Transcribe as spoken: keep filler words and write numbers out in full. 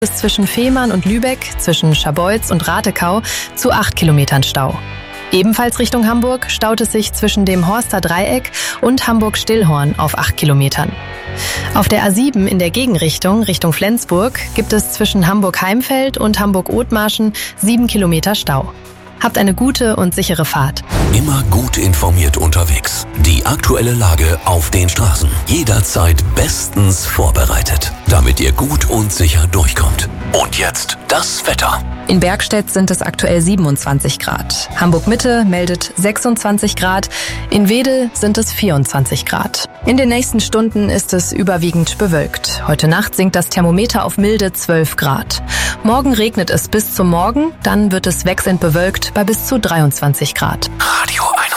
es zwischen Fehmarn und Lübeck, zwischen Scharbeutz und Ratekau zu acht Kilometern Stau. Ebenfalls Richtung Hamburg staut es sich zwischen dem Horster Dreieck und Hamburg-Stillhorn auf acht Kilometern. Auf der A sieben in der Gegenrichtung, Richtung Flensburg, gibt es zwischen Hamburg-Heimfeld und Hamburg-Othmarschen sieben Kilometer Stau. Habt eine gute und sichere Fahrt. Immer gut informiert unterwegs. Die aktuelle Lage auf den Straßen. Jederzeit bestens vorbereitet, damit ihr gut und sicher durchkommt. Und jetzt das Wetter. In Bergstedt sind es aktuell siebenundzwanzig Grad. Hamburg-Mitte meldet sechsundzwanzig Grad. In Wedel sind es vierundzwanzig Grad. In den nächsten Stunden ist es überwiegend bewölkt. Heute Nacht sinkt das Thermometer auf milde zwölf Grad. Morgen regnet es bis zum Morgen, dann wird es wechselnd bewölkt bei bis zu dreiundzwanzig Grad. Radio eins.